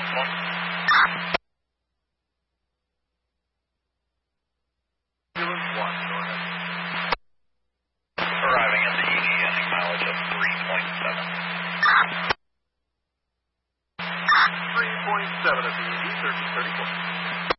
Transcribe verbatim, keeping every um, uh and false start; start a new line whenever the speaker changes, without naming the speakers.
Arriving at the E D, ending mileage of three point seven.
three point seven at the E D, thirteen thirty-four.